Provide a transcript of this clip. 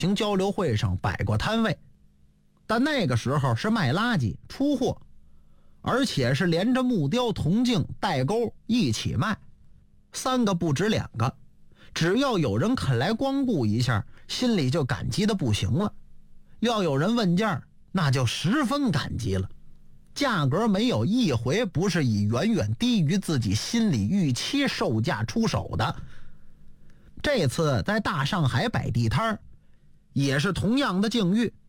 行交流会上摆过摊位，但那个时候是卖垃圾出货，而且是连着木雕、铜镜、带钩一起卖，3个不止2个，只要有人肯来光顾一下，心里就感激的不行了。要有人问价，那就十分感激了，价格没有一回不是以远远低于自己心理预期售价出手的。这次在大上海摆地摊，也是同样的境遇，